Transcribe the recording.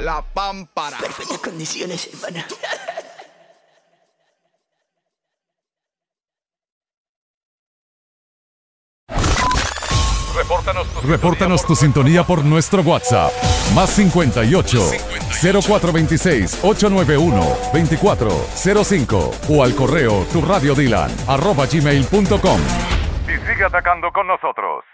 La Pámpara. Perfectas condiciones, hermano. Repórtanos tu sintonía por nuestro WhatsApp. Más 58 0426 891 2405 o al correo turradiodilan@gmail.com. Y sigue atacando con nosotros.